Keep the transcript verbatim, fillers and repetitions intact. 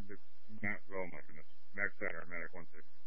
this, Matt, oh my goodness, Max Center, Medic one sixty.